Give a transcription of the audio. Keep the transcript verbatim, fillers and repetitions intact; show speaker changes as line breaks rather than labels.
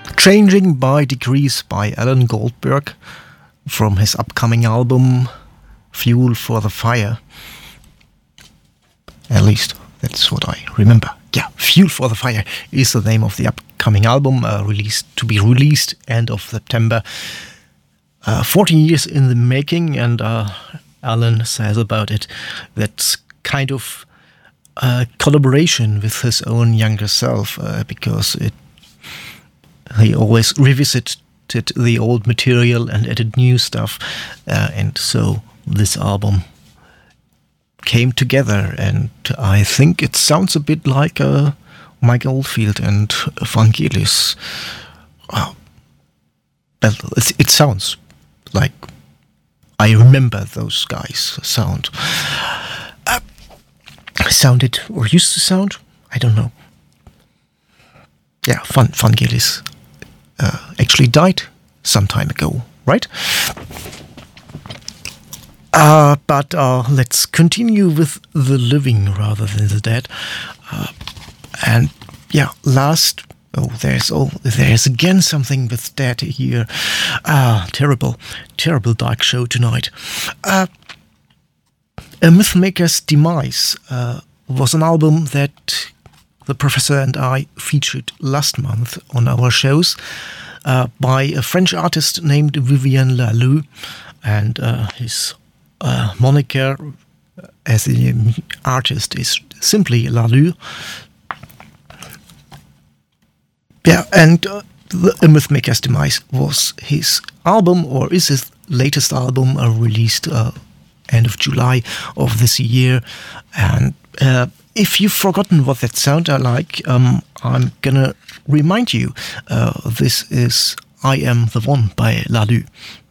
Changing by Degrees by Alan Goldberg from his upcoming album Fuel for the Fire. At least that's what I remember. Yeah, Fuel for the Fire is the name of the upcoming album, uh, released to be released end of September. Uh, fourteen years in the making, and uh, Alan says about it that's kind of a collaboration with his own younger self, uh, because it he always revisited the old material and added new stuff, uh, and so this album came together, and I think it sounds a bit like uh, Mike Oldfield and Vangelis. Uh, well, it, it sounds like I remember those guys sound. Uh, sounded, or used to sound? I don't know. Yeah, Van, Vangelis uh, actually died some time ago, right? Uh, but uh, let's continue with the living rather than the dead. Uh, and yeah, last... Oh, there's oh, there's again something with dead here. Ah, terrible, terrible dark show tonight. Uh, A Mythmaker's Demise uh, was an album that the Professor and I featured last month on our shows uh, by a French artist named Vivian Laloux, and uh, his uh, moniker as an artist is simply Laloux. Yeah, and uh, the A Mythmaker's Demise was his album, or is his latest album, uh, released uh, end of July of this year. And uh, if you've forgotten what that sound are like, um, I'm gonna remind you. Uh, this is I Am the One by Laloux.